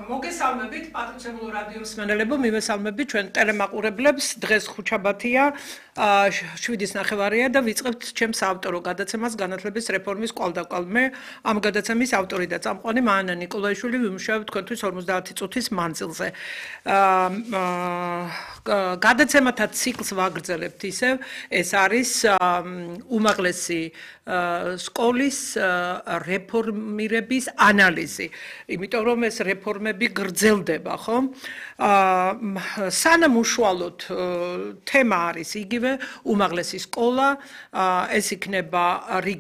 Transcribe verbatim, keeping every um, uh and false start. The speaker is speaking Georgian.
მოგესალმებით პატრიცემულო რადიოს მსმენელებო, მივესალმებით ჩვენ ტელემაყურებლებს. დღეს ხუთშაბათია, შვიდის ნახევარია და ვიწყებთ ჩემს ავტორო გადაცემას განათლების რეფორმის კვალდაკვალ. მე ამ გადაცემის ავტორი და წამყვანი მაანა ნიკოლაიშვილი ვიმუშავებ თქვენთვის ორმოცდაათი წუთის მანძილზე. გადაცემათა ციკლს ვაგრძელებთ ისევ, ეს არის უმაღლესი სკოლის რეფორმირების ანალიზი. იმიტომ რომ ეს რეფორმები გრძელდება, ხო? სანამ უშუალოდ თემა არის იგივე უმაღლესი სკოლა, ეს იქნება რიგ